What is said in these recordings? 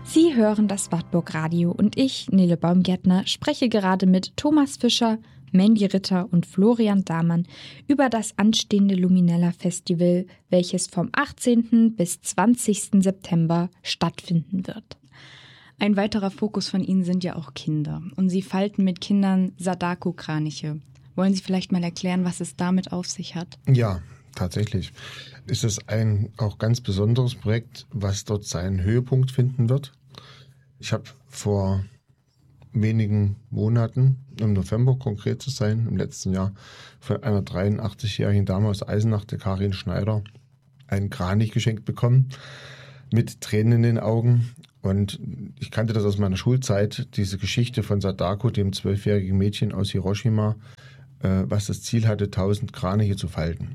Sie hören das Wartburg Radio und ich, Nele Baumgärtner, spreche gerade mit Thomas Fischer, Mandy Ritter und Florian Dahmann über das anstehende Luminella Festival, welches vom 18. bis 20. September stattfinden wird. Ein weiterer Fokus von Ihnen sind ja auch Kinder und Sie falten mit Kindern Sadako-Kraniche. Wollen Sie vielleicht mal erklären, was es damit auf sich hat? Ja, tatsächlich. Ist es ein auch ganz besonderes Projekt, was dort seinen Höhepunkt finden wird. Ich habe vor wenigen Monaten, im November konkret zu sein, im letzten Jahr, von einer 83-jährigen Dame aus Eisenach, der Karin Schneider, einen Kranich geschenkt bekommen, mit Tränen in den Augen. Und ich kannte das aus meiner Schulzeit, diese Geschichte von Sadako, dem 12-jährigen Mädchen aus Hiroshima, was das Ziel hatte, 1000 Kraniche zu falten.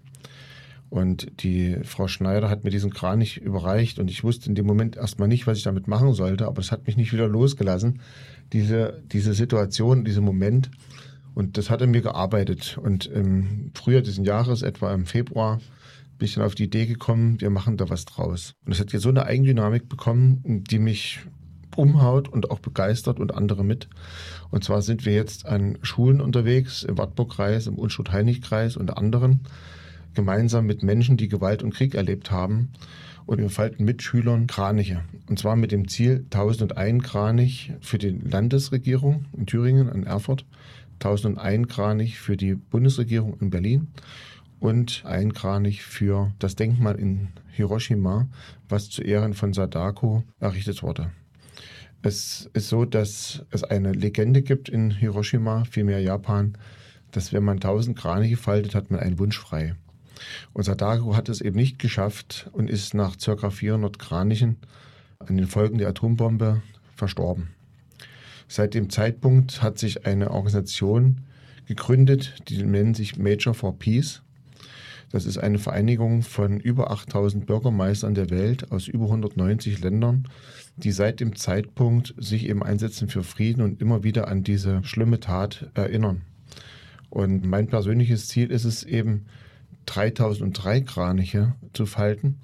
Und die Frau Schneider hat mir diesen Kranich überreicht und ich wusste in dem Moment erstmal nicht, was ich damit machen sollte, aber es hat mich nicht wieder losgelassen, diese Situation, dieser Moment. Und das hat an mir gearbeitet. Und im Frühjahr diesen Jahres, etwa im Februar, bin ich dann auf die Idee gekommen, wir machen da was draus. Und es hat jetzt so eine Eigendynamik bekommen, die mich umhaut und auch begeistert und andere mit. Und zwar sind wir jetzt an Schulen unterwegs, im Wartburgkreis, im Unstrut-Heinig-Kreis und anderen, gemeinsam mit Menschen, die Gewalt und Krieg erlebt haben. Und wir falten mit Schülern Kraniche. Und zwar mit dem Ziel 1001 Kranich für die Landesregierung in Thüringen, in Erfurt, 1001 Kranich für die Bundesregierung in Berlin und ein Kranich für das Denkmal in Hiroshima, was zu Ehren von Sadako errichtet wurde. Es ist so, dass es eine Legende gibt in Hiroshima, vielmehr Japan, dass wenn man 1000 Kraniche faltet, hat man einen Wunsch frei. Und Sadako hat es eben nicht geschafft und ist nach ca. 400 Kranichen an den Folgen der Atombombe verstorben. Seit dem Zeitpunkt hat sich eine Organisation gegründet, die nennt sich Major for Peace. Das ist eine Vereinigung von über 8000 Bürgermeistern der Welt aus über 190 Ländern, die seit dem Zeitpunkt sich eben einsetzen für Frieden und immer wieder an diese schlimme Tat erinnern. Und mein persönliches Ziel ist es eben, 3003 Kraniche zu falten,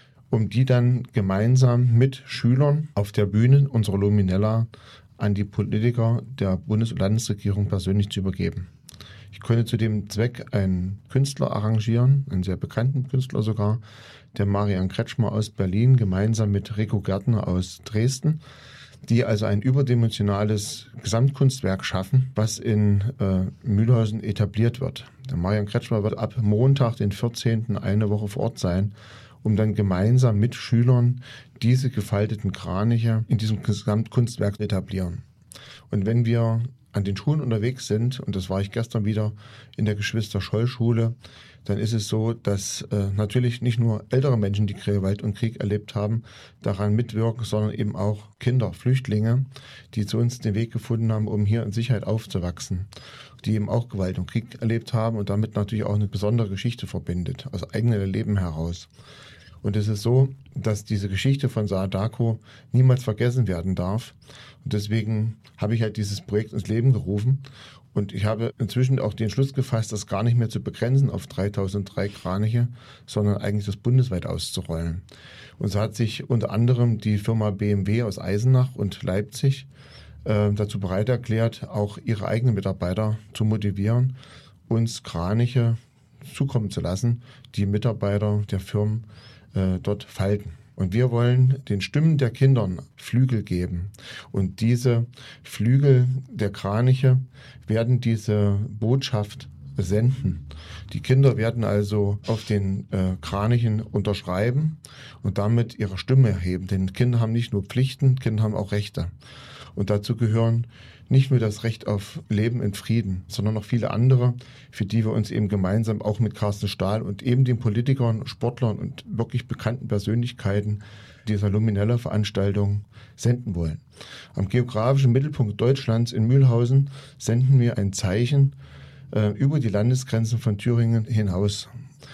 um die dann gemeinsam mit Schülern auf der Bühne unserer Luminella an die Politiker der Bundes- und Landesregierung persönlich zu übergeben. Ich konnte zu dem Zweck einen Künstler arrangieren, einen sehr bekannten Künstler sogar, der Marian Kretschmer aus Berlin, gemeinsam mit Rico Gärtner aus Dresden, die also ein überdimensionales Gesamtkunstwerk schaffen, was in Mühlhausen etabliert wird. Der Marian Kretschmer wird ab Montag, den 14. eine Woche vor Ort sein, um dann gemeinsam mit Schülern diese gefalteten Kraniche in diesem Gesamtkunstwerk zu etablieren. Und wenn wir an den Schulen unterwegs sind, und das war ich gestern wieder in der Geschwister-Scholl-Schule, dann ist es so, dass natürlich nicht nur ältere Menschen, die Gewalt und Krieg erlebt haben, daran mitwirken, sondern eben auch Kinder, Flüchtlinge, die zu uns den Weg gefunden haben, um hier in Sicherheit aufzuwachsen, die eben auch Gewalt und Krieg erlebt haben und damit natürlich auch eine besondere Geschichte verbindet, aus eigenem Leben heraus. Und es ist so, dass diese Geschichte von Sadako niemals vergessen werden darf. Und deswegen habe ich halt dieses Projekt ins Leben gerufen. Und ich habe inzwischen auch den Schluss gefasst, das gar nicht mehr zu begrenzen auf 3003 Kraniche, sondern eigentlich das bundesweit auszurollen. Und so hat sich unter anderem die Firma BMW aus Eisenach und Leipzig dazu bereit erklärt, auch ihre eigenen Mitarbeiter zu motivieren, uns Kraniche zukommen zu lassen, die Mitarbeiter der Firmen dort falten. Und wir wollen den Stimmen der Kinder Flügel geben. Und diese Flügel der Kraniche werden diese Botschaft senden. Die Kinder werden also auf den Kranichen unterschreiben und damit ihre Stimme erheben. Denn Kinder haben nicht nur Pflichten, Kinder haben auch Rechte. Und dazu gehören nicht nur das Recht auf Leben in Frieden, sondern noch viele andere, für die wir uns eben gemeinsam auch mit Carsten Stahl und eben den Politikern, Sportlern und wirklich bekannten Persönlichkeiten dieser Luminella-Veranstaltung senden wollen. Am geografischen Mittelpunkt Deutschlands in Mühlhausen senden wir ein Zeichen über die Landesgrenzen von Thüringen hinaus.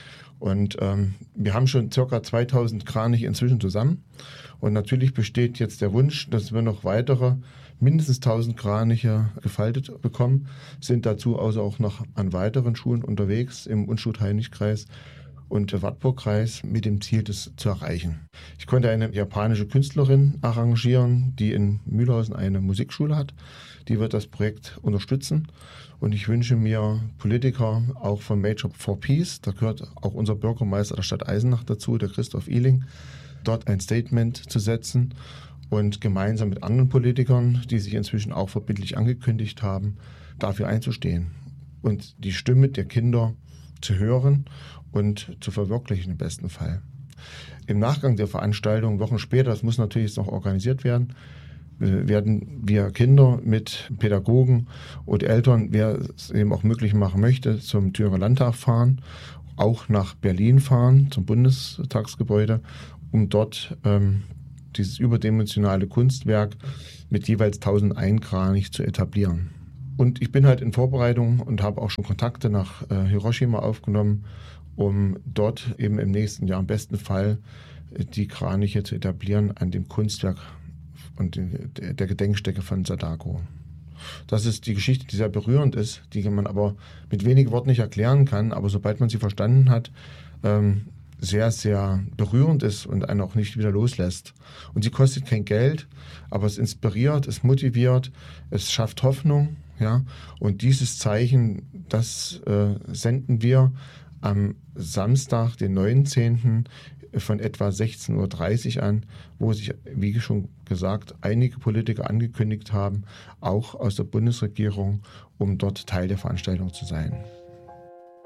Und wir haben schon ca. 2000 Kraniche inzwischen zusammen. Und natürlich besteht jetzt der Wunsch, dass wir noch weitere mindestens 1000 Kraniche gefaltet bekommen, sind dazu also auch noch an weiteren Schulen unterwegs im Unstrut-Heinig-Kreis. und Wartburgkreis mit dem Ziel, das zu erreichen. Ich konnte eine japanische Künstlerin arrangieren, die in Mühlhausen eine Musikschule hat. Die wird das Projekt unterstützen. Und ich wünsche mir Politiker auch von Major for Peace, da gehört auch unser Bürgermeister der Stadt Eisenach dazu, der Christoph Ihling, dort ein Statement zu setzen und gemeinsam mit anderen Politikern, die sich inzwischen auch verbindlich angekündigt haben, dafür einzustehen und die Stimme der Kinder zu hören und zu verwirklichen im besten Fall. Im Nachgang der Veranstaltung, Wochen später, das muss natürlich noch organisiert werden, werden wir Kinder mit Pädagogen und Eltern, wer es eben auch möglich machen möchte, zum Thüringer Landtag fahren, auch nach Berlin fahren, zum Bundestagsgebäude, um dort dieses überdimensionale Kunstwerk mit jeweils 1001 Kranich zu etablieren. Und ich bin halt in Vorbereitung und habe auch schon Kontakte nach Hiroshima aufgenommen, um dort eben im nächsten Jahr im besten Fall die Kraniche zu etablieren an dem Kunstwerk und der Gedenkstätte von Sadako. Das ist die Geschichte, die sehr berührend ist, die man aber mit wenigen Worten nicht erklären kann, aber sobald man sie verstanden hat, sehr, sehr berührend ist und einen auch nicht wieder loslässt. Und sie kostet kein Geld, aber es inspiriert, es motiviert, es schafft Hoffnung. Ja? Und dieses Zeichen, das senden wir am Samstag, den 19. von etwa 16:30 Uhr an, wo sich, wie schon gesagt, einige Politiker angekündigt haben, auch aus der Bundesregierung, um dort Teil der Veranstaltung zu sein.